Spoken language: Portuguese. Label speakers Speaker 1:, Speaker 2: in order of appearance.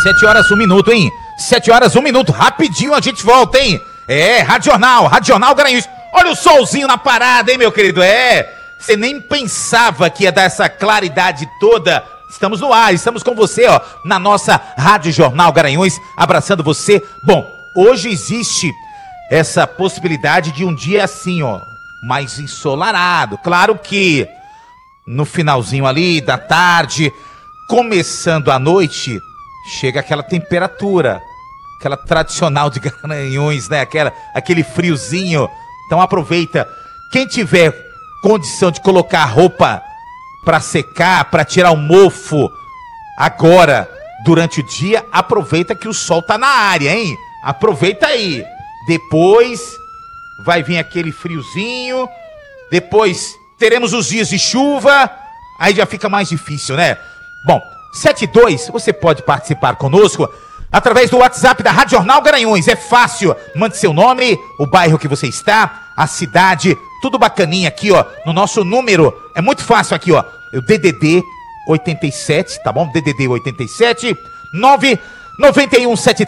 Speaker 1: 7h01, hein? 7h01, rapidinho a gente volta, hein? Rádio Jornal Garanhuns. Olha o solzinho na parada, hein, meu querido? Você nem pensava que ia dar essa claridade toda. Estamos no ar, estamos com você, ó, na nossa Rádio Jornal Garanhuns, abraçando você. Bom, hoje existe essa possibilidade de um dia assim, ó, mais ensolarado. Claro que no finalzinho ali da tarde, começando a noite, chega aquela temperatura, aquela tradicional de Garanhuns, né? Aquele friozinho. Então aproveita. Quem tiver condição de colocar roupa para secar, para tirar o mofo agora, durante o dia, aproveita que o sol tá na área, hein? Aproveita aí. Depois vai vir aquele friozinho, depois teremos os dias de chuva, aí já fica mais difícil, né? Bom, 72, você pode participar conosco através do WhatsApp da Rádio Jornal Garanhuns. É fácil, mande seu nome, o bairro que você está, a cidade, tudo bacaninha aqui, ó, no nosso número. É muito fácil aqui, ó, o DDD 87, tá bom? DDD 87 99173